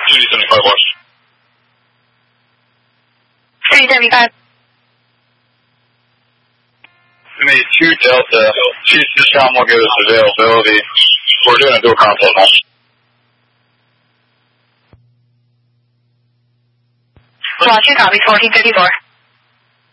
275 watch. 375. Me 2 Delta, Chief Discom will give us availability. We're doing a dual consult now. Roger, copy 1454.